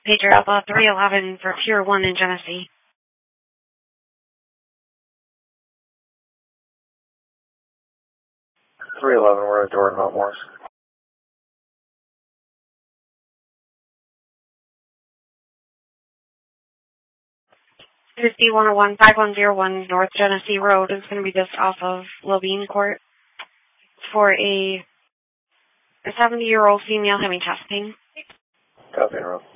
Pager Alpha 311 for Pier 1 in Genesee. 311, we're at door in Mount Morris. 5101 5101 North Genesee Road is going to be just off of Levine Court for a 70-year-old female having chest pain. Copy, Rob.